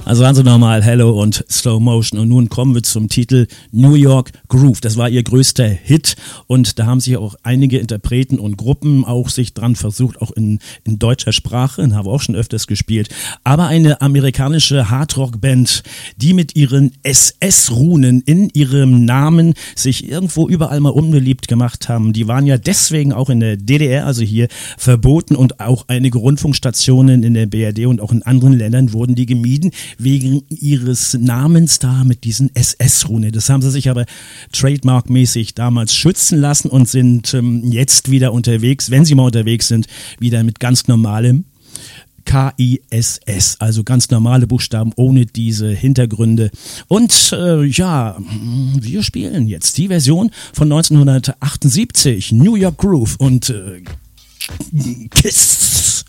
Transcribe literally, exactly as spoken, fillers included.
Also sagen Sie nochmal Hello und Slow Motion. Und nun kommen wir zum Titel New York Groove. Das war ihr größter Hit und da haben sich auch einige Interpreten und Gruppen auch sich dran versucht, auch in, in deutscher Sprache, haben wir auch schon öfters gespielt. Aber eine amerikanische Hardrock-Band, die mit ihren S S-Runen in ihrem Namen sich irgendwo überall mal unbeliebt gemacht haben, die waren ja deswegen auch in der D D R, also hier, verboten und auch einige Rundfunkstationen in der B R D und auch in anderen Ländern wurden die gemieden, wegen ihres Namens da mit diesen S S-Rune. Das haben sie sich aber trademarkmäßig damals schützen lassen und sind ähm, jetzt wieder unterwegs, wenn sie mal unterwegs sind, wieder mit ganz normalem K I S S, also ganz normale Buchstaben ohne diese Hintergründe. Und äh, ja, wir spielen jetzt die Version von neunzehnhundertachtundsiebzig, New York Groove und äh, Kiss.